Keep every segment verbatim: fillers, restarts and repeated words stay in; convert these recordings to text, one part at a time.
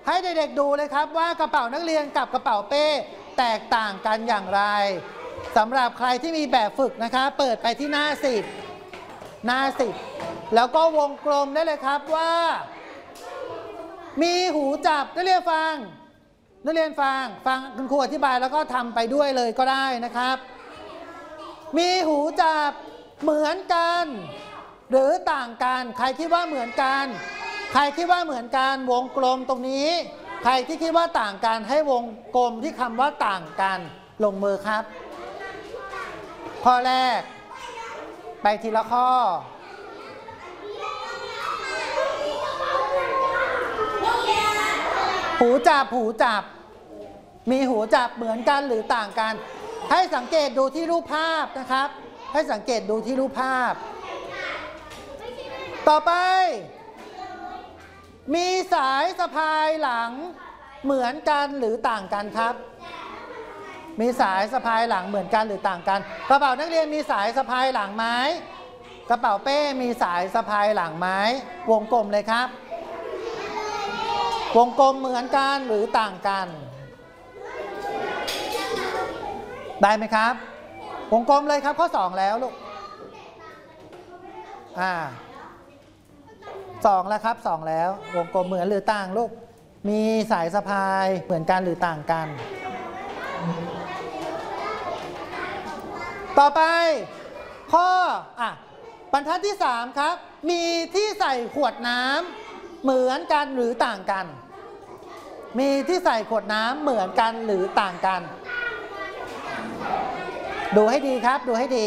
ให้เด็กๆดูเลยครับว่ากระเป๋านักเรียนกับกระเป๋าเป้แตกต่างกันอย่างไรสำหรับใครที่มีแบบฝึกนะคะเปิดไปที่หน้าสิบหน้าสิบแล้วก็วงกลมได้เลยครับว่ามีหูจับนักเรียนฟังนักเรียนฟังฟังคุณครูอธิบายแล้วก็ทำไปด้วยเลยก็ได้นะครับมีหูจับเหมือนกันหรือต่างกันใครคิดว่าเหมือนกันใครคิดว่าเหมือนกันวงกลมตรงนี้ใครที่คิดว่าต่างกันให้วงกลมที่คำว่าต่างกันลงมือครับข้อแรกไปทีละข้อหูจับหูจับมีหูจับเหมือนกันหรือต่างกันให้สังเกตดูที่รูปภาพนะครับให้สังเกตดูที่รูปภาพต่อไปมีสายสะพายหลังเหมือนกันหรือต่างกันครับมีสายสะพายหลังเหมือนกันหรือต่างกันกระเป๋านักเรียนมีสายสะพายหลังไหมกระเป๋าเป้มีสายสะพายหลังไหมวงกลมเลยครับวงกลมเหมือนกันหรือต่างกันได้ไหมครับวงกลมเลยครับข้อสองแล้วลูกอ่าสองแล้วครับสองแล้ววงกลมเหมือนหรือต่างลูกมีสายสะพายเหมือนกันหรือต่างกันต่อไปข้ออ่ะบรรทัดที่สามครับมีที่ใส่ขวดน้ำเหมือนกันหรือต่างกันมีที่ใส่ขวดน้ำเหมือนกันหรือต่างกันดูให้ดีครับดูให้ดี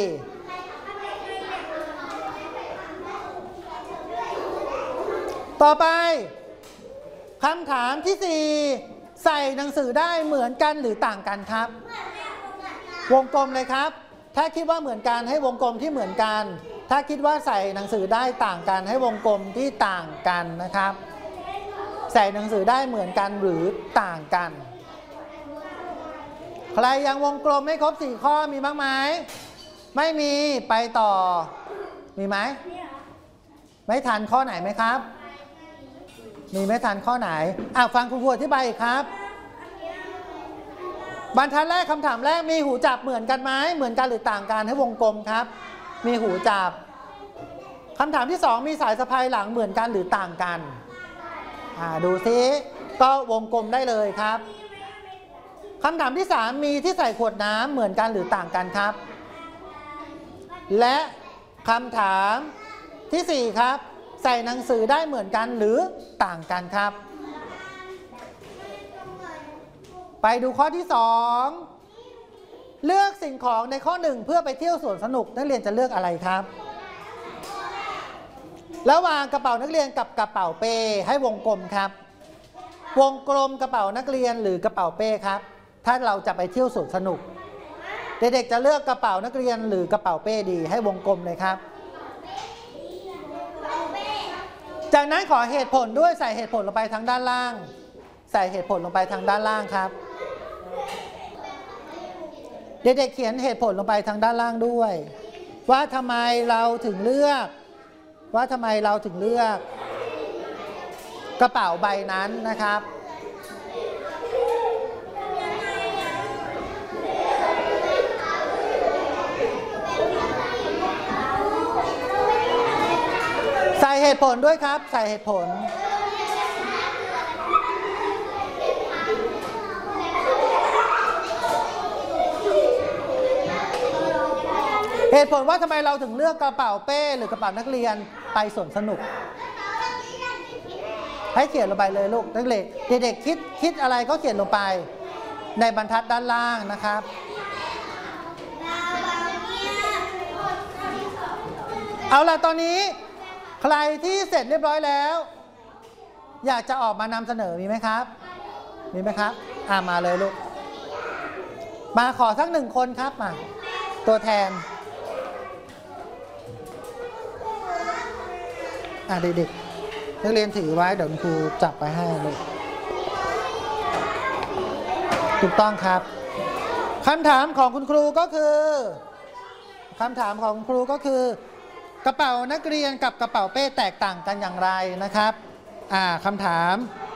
ต่อไปคำถามที่สี่ใส่หนังสือได้เหมือนกันหรือต่างกันครับวงกลมเลยครับถ้าคิดว่าเหมือนกันให้วงกลมที่เหมือนกันถ้าคิดว่าใส่หนังสือได้ต่างกันให้วงกลมที่ต่างกันนะครับใส่หนังสือได้เหมือนกันหรือต่างกันใครยังวงกลมไม่ครบสี่ข้อมีบ้างไหมไม่มีไปต่อมีไหมไม่ทันข้อไหนไหมครับมีไม่ทันข้อไหนอ่ะฟังคุณครูอธิบายอีกครับบรรทัดแรกคำถามแรกมีหูจับเหมือนกันไหมเหมือนกันหรือต่างกันให้วงกลมครับมีหูจับคำถามที่สองมีสายสะพายหลังเหมือนกันหรือต่างกันอ่าดูซิก็วงกลมได้เลยครับคำถามที่สามมีที่ใส่ขวดน้ำเหมือนกันหรือต่างกันครับและคำถามที่สี่ครับใส่หนังสือได้เหมือนกันหรือต่างกันครับไปดูข้อที่สองเลือกสิ่งของในข้อหนึ่งเพื่อไปเที่ยวสวนสนุกนักเรียนจะเลือกอะไรครับระหว่างกระเป๋านักเรียนกับกระเป๋าเป้ให้วงกลมครับวงกลมกระเป๋านักเรียนหรือกระเป๋าเป้ครับถ้าเราจะไปเที่ยวสวนสนุกเด็กๆจะเลือกกระเป๋านักเรียนหรือกระเป๋าเป้ดีให้วงกลมเลยครับจากนั้นขอเหตุผลด้วยใส่เหตุผลลงไปทางด้านล่างใส่เหตุผลลงไปทางด้านล่างครับเด็กๆเขียนเหตุผลลงไปทางด้านล่างด้วยว่าทำไมเราถึงเลือกว่าทำไมเราถึงเลือกกระเป๋าใบนั้นนะครับใส่เหตุผลด้วยครับใส่เหตุผลเหตุผลว่าทำไมเราถึงเลือกกระเป๋าเป้หรือกระเป๋านักเรียนไปสวนสนุกให้เขียนลงไปเลยลูกนักเรียนเด็กๆคิดคิดอะไรก็เขียนลงไปในบรรทัดด้านล่างนะครับเอาล่ะตอนนี้ใครที่เสร็จเรียบร้อยแล้วอยากจะออกมานำเสนอมีไหมครับมีไหมครับอ่ามาเลยลูกมาขอสักหนึ่งคนครับมาตัวแทนอ่าเด็กๆนักเรียนถือไว้เดี๋ยวครูจับไปให้เลยถูกต้องครับคำถามของคุณครูก็คือคำถามของคุณครูก็คือกระเป๋านักเรียนกับกระเป๋าเป้แตกต่างกันอย่างไรนะครับอ่าคำถาม